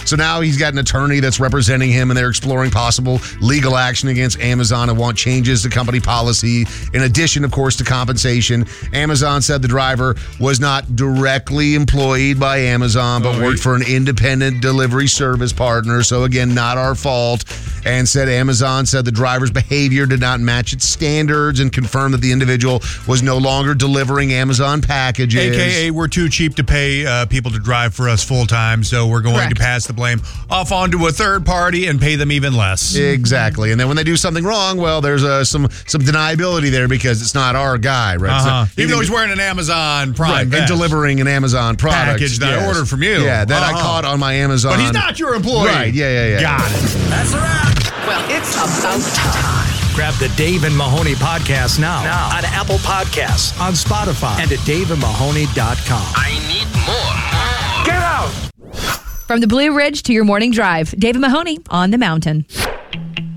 So now he's got an attorney that's representing him, and they're exploring possible legal action against Amazon and want changes to company policy. In addition, of course, to compensation, Amazon said the driver was not directly employed by Amazon, but worked for an independent delivery service partner. So again, not our fault. And said Amazon said the driver's behavior did not match its standards and confirmed that the individual was no longer delivering Amazon packages. AKA, we're too cheap to pay people to drive for us full time, so we're going to pass the blame off onto a third party and pay them even less. Exactly. And then when they do something wrong, well, there's some deniability there because it's not our guy, right? So even though he's wearing an Amazon Prime and delivering an Amazon product. Package that I ordered from you. Yeah, that I caught on my Amazon. But he's not your employee. Right, yeah. Got it. That's a wrap. Well, it's about time. Grab the Dave and Mahoney podcast now on Apple Podcasts, on Spotify, and at daveandmahoney.com. I need more. Get out! From the Blue Ridge to your morning drive, Dave and Mahoney on the mountain.